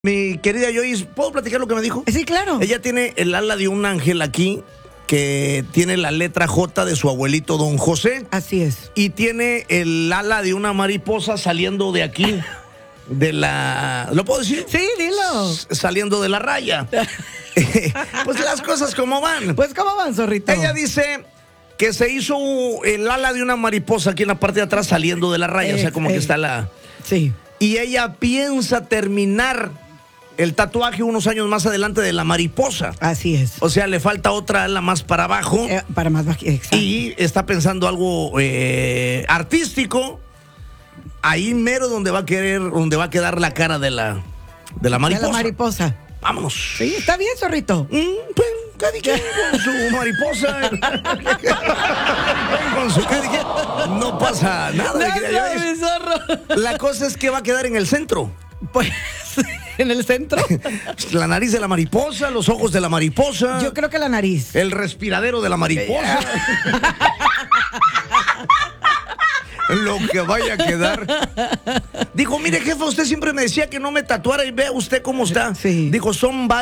Mi querida Joyce, ¿puedo platicar lo que me dijo? Sí, claro. Ella tiene el ala de un ángel aquí, que tiene la letra J de su abuelito Don José. Así es. Y tiene el ala de una mariposa saliendo de aquí, de la... ¿Lo puedo decir? Sí, dilo. Saliendo de la raya. Pues las cosas como van. Pues, ¿cómo van, zorrito? Ella dice que se hizo el ala de una mariposa aquí en la parte de atrás saliendo de la raya, o sea, como que está la... Sí. Y ella piensa terminar el tatuaje unos años más adelante de la mariposa. Así es. O sea, le falta otra ala más para abajo. Para más bajo, exacto. Y está pensando algo artístico. Ahí mero donde va a quedar la cara de la mariposa. De la mariposa. Vámonos. Sí, está bien, zorrito. Pues, cada quien con su mariposa. Cada quien. No pasa nada. Mi zorro. La cosa es que va a quedar en el centro. Pues, en el centro. La nariz de la mariposa, los ojos de la mariposa. Yo creo que la nariz. El respiradero de la mariposa. Lo que vaya a quedar. Dijo, mire, jefe, usted siempre me decía que no me tatuara y vea usted cómo está. Sí. Dijo, son varios.